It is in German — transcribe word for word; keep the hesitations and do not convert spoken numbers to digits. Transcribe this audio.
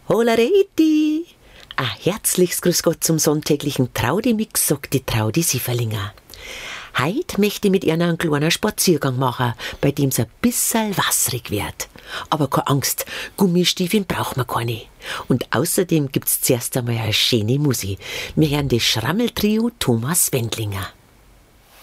Holareti! Ein herzliches Grüß Gott zum sonntäglichen Traudi-Mix, sagt die Traudi Sieferlinger. Heute möchte ich mit ihr einen kleinen Spaziergang machen, bei dem es ein bisschen wasserig wird. Aber keine Angst, Gummistiefeln braucht man keine. Und außerdem gibt's zuerst einmal eine schöne Musik. Wir hören das Schrammeltrio Thomas Wendlinger.